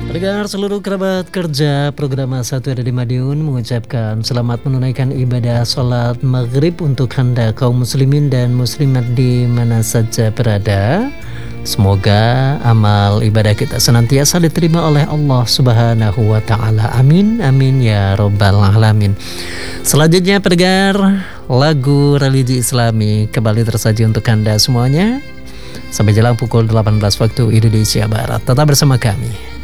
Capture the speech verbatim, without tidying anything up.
Pendengar seluruh kerabat kerja program satu ada di Madiun mengucapkan selamat menunaikan ibadah sholat maghrib untuk Anda kaum muslimin dan muslimat di mana saja berada. Semoga amal ibadah kita senantiasa diterima oleh Allah Subhanahu wa Ta'ala. Amin, amin ya Rabbal Alamin. Selanjutnya pendengar, lagu religi Islami kembali tersaji untuk Anda semuanya sampai jelang pukul delapan belas waktu Indonesia Barat. Tetap bersama kami.